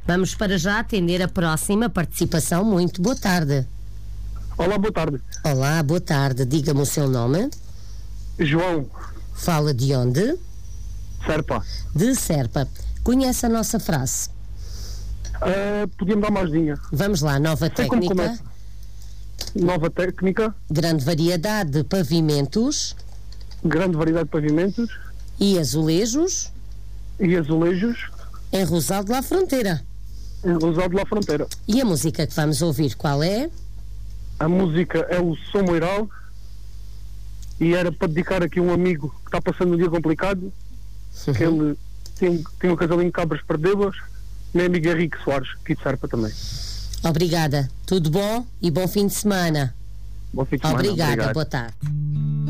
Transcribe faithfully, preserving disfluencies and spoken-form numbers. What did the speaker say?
Vamos para já atender a próxima participação. Muito boa tarde. Olá, boa tarde. Olá, boa tarde. Diga-me o seu nome. João. Fala de onde? Serpa. De Serpa. Conhece a nossa frase? Uh, Podia-me dar mais linha. Vamos lá, nova Sei como técnica. começa. Nova técnica. Grande variedade de pavimentos Grande variedade de pavimentos. e azulejos E azulejos. em Rosal de la Fronteira. Em Rosal de la Fronteira. E a música que vamos ouvir, qual é? A música é o Som Moiral. E era para dedicar aqui a um amigo que está passando um dia complicado. Uhum. Que ele tem, tem um casalinho de cabras perdê-las. Meu amigo Henrique Soares, aqui de Serpa também. Obrigada. Tudo bom e bom fim de semana. Bom fim de semana. Obrigada. Obrigado. Boa tarde.